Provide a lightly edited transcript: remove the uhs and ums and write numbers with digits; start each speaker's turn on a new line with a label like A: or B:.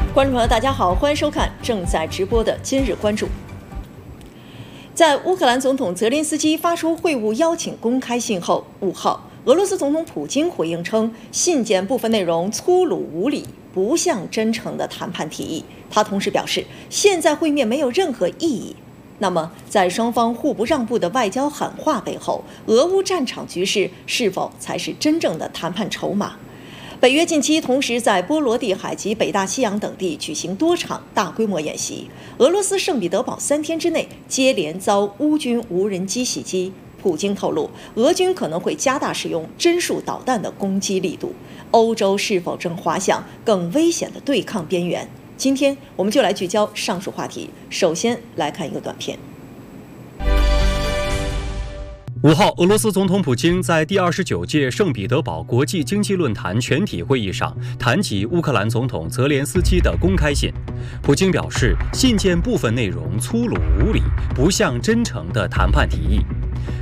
A: 观众朋友，大家好，欢迎收看正在直播的今日关注。在乌克兰总统泽连斯基发出会晤邀请公开信后，5号，俄罗斯总统普京回应称，信件部分内容粗鲁无礼，不像真诚的谈判提议。他同时表示，现在会面没有任何意义。那么，在双方互不让步的外交喊话背后，俄乌战场局势是否才是真正的谈判筹码？北约近期同时在波罗的海及北大西洋等地举行多场大规模演习。俄罗斯圣彼得堡3天之内接连遭乌军无人机袭击。普京透露，俄军可能会加大使用针数导弹的攻击力度。欧洲是否正滑向更危险的对抗边缘？今天我们就来聚焦上述话题。首先来看一个短片。
B: 5号，俄罗斯总统普京在第29届圣彼得堡国际经济论坛全体会议上谈及乌克兰总统泽连斯基的公开信。普京表示，信件部分内容粗鲁无礼，不像真诚的谈判提议。